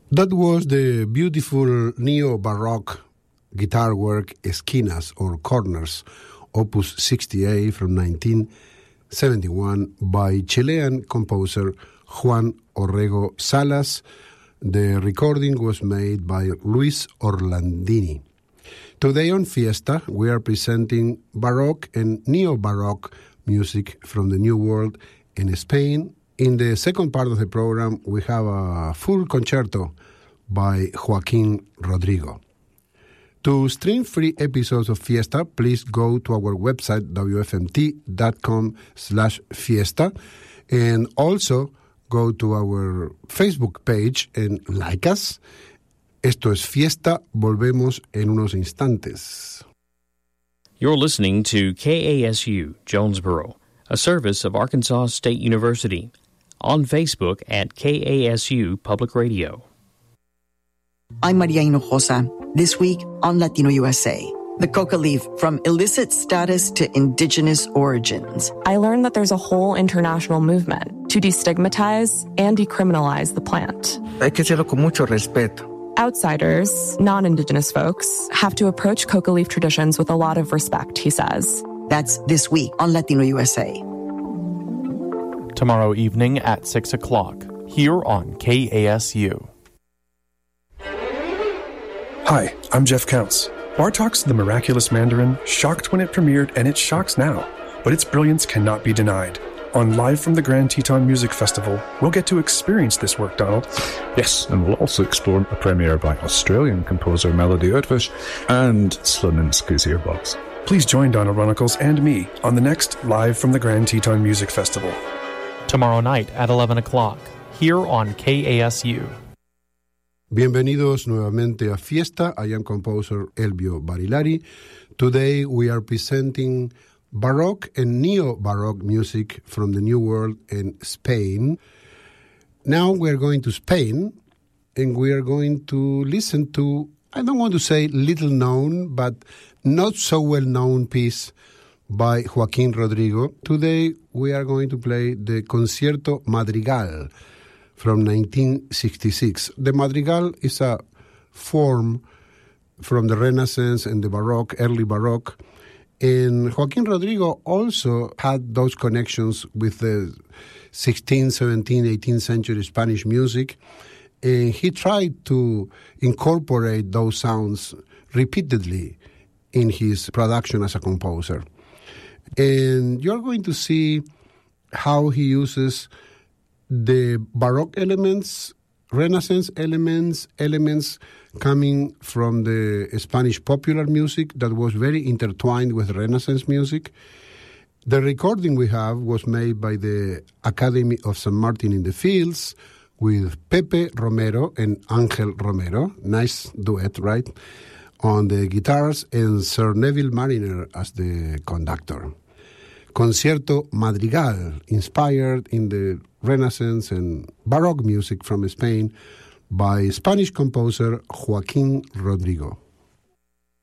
That was the beautiful neo-Baroque guitar work Esquinas or Corners, Opus 68 from 1971 by Chilean composer Juan Orrego Salas. The recording was made by Luis Orlandini. Today on Fiesta, we are presenting Baroque and Neo-Baroque music from the New World in Spain. In the second part of the program, we have a full concerto by Joaquín Rodrigo. To stream free episodes of Fiesta, please go to our website, wfmt.com/fiesta, and also go to our Facebook page and like us. Esto es Fiesta. Volvemos en unos instantes. You're listening to KASU Jonesboro, a service of Arkansas State University. On Facebook at KASU Public Radio. I'm Maria Hinojosa. This week on Latino USA, the coca leaf from illicit status to indigenous origins. I learned that there's a whole international movement to destigmatize and decriminalize the plant. Hay que hacerlo con mucho respeto. Outsiders, non-indigenous folks, have to approach coca leaf traditions with a lot of respect, he says. That's this week on Latino USA. Tomorrow evening at 6 o'clock, here on KASU. Hi, I'm Jeff Counts. Bartok's The Miraculous Mandarin shocked when it premiered, and it shocks now. But its brilliance cannot be denied. On Live from the Grand Teton Music Festival, we'll get to experience this work, Donald. Yes, and we'll also explore a premiere by Australian composer Melody Uitvish and Sloninski's Earbuds. Please join Donald Runnacles and me on the next Live from the Grand Teton Music Festival. Tomorrow night at 11 o'clock, here on KASU. Bienvenidos nuevamente a Fiesta. I am composer Elvio Barilari. Today we are presenting Baroque and Neo-Baroque music from the New World in Spain. Now we are going to Spain, and we are going to listen to, I don't want to say little known, but not so well known piece by Joaquín Rodrigo. Today we are going to play the Concierto Madrigal from 1966. The Madrigal is a form from the Renaissance and the Baroque, early Baroque. And Joaquín Rodrigo also had those connections with the 16th, 17th, 18th century Spanish music. And he tried to incorporate those sounds repeatedly in his production as a composer. And you're going to see how he uses the Baroque elements, Renaissance elements coming from the Spanish popular music that was very intertwined with Renaissance music. The recording we have was made by the Academy of San Martin in the Fields with Pepe Romero and Ángel Romero. Nice duet, right? On the guitars, and Sir Neville Mariner as the conductor. Concierto Madrigal, inspired in the Renaissance and Baroque music from Spain by Spanish composer Joaquín Rodrigo.